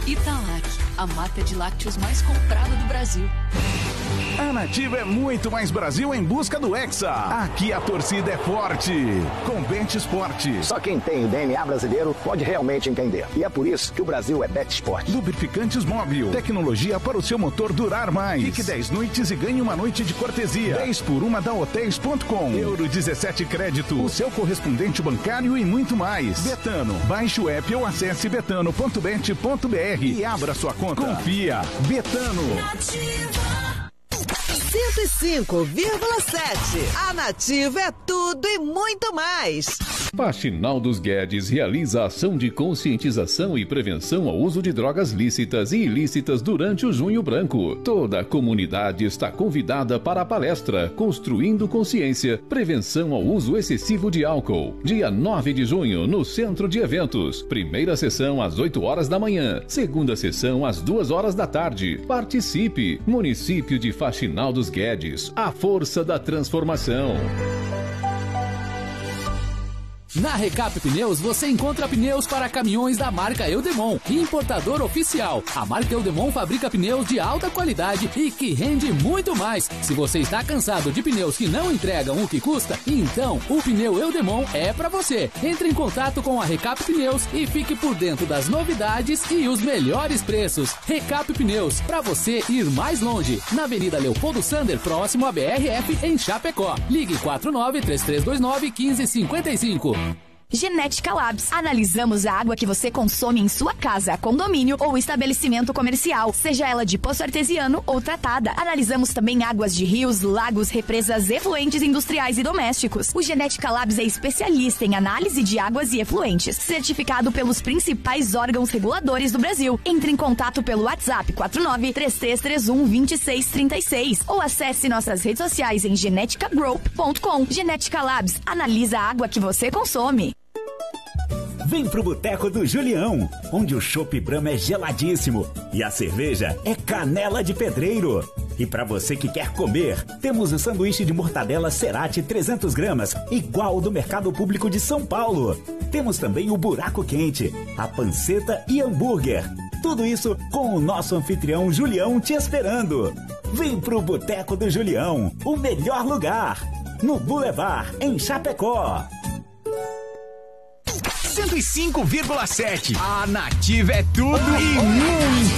Italac, a marca de lácteos mais comprada do Brasil. A Nativa é muito mais Brasil em busca do Hexa. Aqui a torcida é forte. Com Bet Esporte. Só quem tem o DNA brasileiro pode realmente entender. E é por isso que o Brasil é Bet Esporte. Lubrificantes Móvel. Tecnologia para o seu motor durar mais. Fique 10 noites e ganhe uma noite de cortesia. 10 por 1 da Hotels.com. Euro 17 crédito. O seu correspondente bancário e muito mais. Betano. Baixe o app ou acesse betano.bet.br e abra sua conta. Confia. Betano. 105,7. A Nativa é tudo e muito mais. Faxinal dos Guedes realiza ação de conscientização e prevenção ao uso de drogas lícitas e ilícitas durante o Junho Branco. Toda a comunidade está convidada para a palestra Construindo Consciência, Prevenção ao Uso Excessivo de Álcool. Dia 9 de junho, no Centro de Eventos. Primeira sessão às 8 horas da manhã. Segunda sessão às 2 horas da tarde. Participe! Município de Faxinal dos Guedes. A força da transformação. Na Recap Pneus você encontra pneus para caminhões da marca Eudemon, importador oficial. A marca Eudemon fabrica pneus de alta qualidade e que rende muito mais. Se você está cansado de pneus que não entregam o que custa, então o pneu Eudemon é para você. Entre em contato com a Recap Pneus e fique por dentro das novidades e os melhores preços. Recap Pneus, para você ir mais longe. Na Avenida Leopoldo Sander, próximo à BRF, em Chapecó. Ligue 49-3329-1555. Genética Labs. Analisamos a água que você consome em sua casa, condomínio ou estabelecimento comercial, seja ela de poço artesiano ou tratada. Analisamos também águas de rios, lagos, represas, efluentes industriais e domésticos. O Genética Labs é especialista em análise de águas e efluentes, certificado pelos principais órgãos reguladores do Brasil. Entre em contato pelo WhatsApp 49-3331-2636 ou acesse nossas redes sociais em geneticagroup.com. Genética Labs. Analisa a água que você consome. Vem pro Boteco do Julião, onde o chopp Brahma é geladíssimo e a cerveja é canela de pedreiro. E para você que quer comer, temos o sanduíche de mortadela Cerati 300 gramas, igual ao do Mercado Público de São Paulo. Temos também o buraco quente, a panceta e hambúrguer. Tudo isso com o nosso anfitrião Julião te esperando. Vem pro Boteco do Julião, o melhor lugar. No Boulevard, em Chapecó. 105,7. A Nativa é tudo e muito